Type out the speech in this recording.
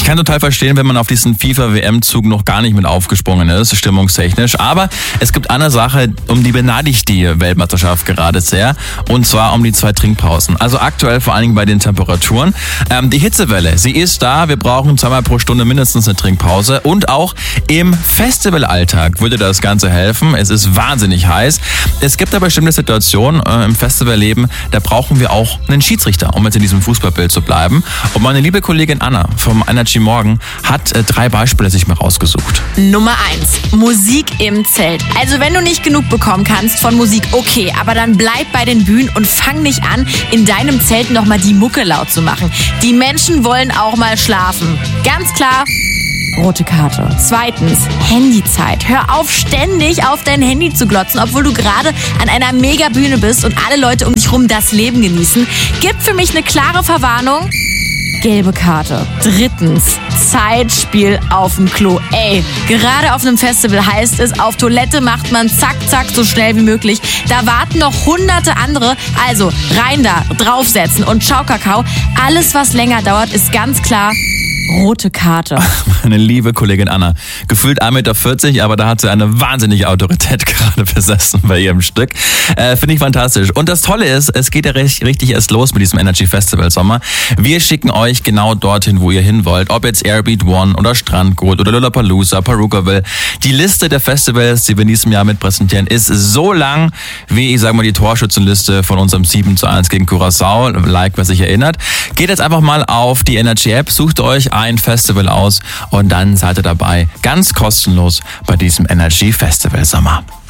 kann total verstehen, wenn man auf diesen FIFA-WM-Zug noch gar nicht mit aufgesprungen ist, stimmungstechnisch. Aber es gibt eine Sache, um die beneide ich die Weltmeisterschaft gerade sehr. Und zwar um die 2 Trinkpausen. Also aktuell vor allen Dingen bei den Temperaturen. Die Hitzewelle, sie ist da. Wir brauchen 2-mal pro Stunde mindestens eine Trinkpause. Und auch im Festivalalltag würde das Ganze helfen. Es ist wahnsinnig heiß. Es gibt aber bestimmte Situationen im Festivalleben, da brauchen wir auch einen Schiedsrichter, um jetzt in diesem Fußballbild zu bleiben. Und meine liebe Kollegin Anna vom Energy Morgen hat 3 Beispiele sich mal rausgesucht. Nummer 1. Musik im Zelt. Also wenn du nicht genug bekommen kannst von Musik, okay, aber dann bleib bei den Bühnen und fang nicht an, in deinem Zelt nochmal die Mucke laut zu machen. Die Menschen wollen auch mal schlafen. Ganz klar. Rote Karte. 2. Handyzeit. Hör auf, ständig auf dein Handy zu glotzen, obwohl du gerade an einer Megabühne bist und alle Leute um dich rum das Leben genießen. Gibt für mich eine klare Verwarnung. Gelbe Karte. 3. Zeitspiel auf dem Klo. Ey, gerade auf einem Festival heißt es, auf Toilette macht man zack, zack, so schnell wie möglich. Da warten noch hunderte andere. Also rein da, draufsetzen und ciao Kakao. Alles, was länger dauert, ist ganz klar rote Karte. Meine liebe Kollegin Anna. Gefühlt 1,40 Meter, aber da hat sie eine wahnsinnige Autorität gerade besessen bei ihrem Stück. Finde ich fantastisch. Und das Tolle ist, es geht ja richtig erst los mit diesem Energy Festival Sommer. Wir schicken euch genau dorthin, wo ihr hin wollt. Ob jetzt Airbeat One oder Strandgut oder Lollapalooza, Perukaville. Die Liste der Festivals, die wir in diesem Jahr mit präsentieren, ist so lang wie, ich sag mal, die Torschützenliste von unserem 7:1 gegen Curaçao. Like, wer sich erinnert. Geht jetzt einfach mal auf die Energy App, sucht euch ein Festival aus und dann seid ihr dabei. Ganz kostenlos bei diesem Energy Festival Sommer.